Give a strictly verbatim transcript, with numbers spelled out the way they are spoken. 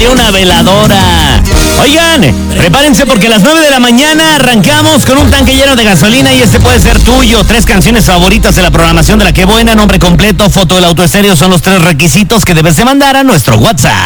salió una veladora. Oigan, prepárense porque a las nueve de la mañana arrancamos con un tanque lleno de gasolina y este puede ser tuyo. Tres canciones favoritas de la programación de La Que Buena, nombre completo, foto del auto estéreo son los tres requisitos que debes de mandar a nuestro WhatsApp.